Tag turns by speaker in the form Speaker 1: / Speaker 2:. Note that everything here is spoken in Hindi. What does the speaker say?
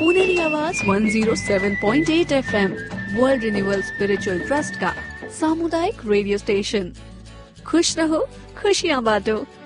Speaker 1: पुनेरी आवाज 107.8 FM world renewal spiritual trust का सामुदायिक रेडियो स्टेशन। खुश रहो, खुशियाँ बांटो।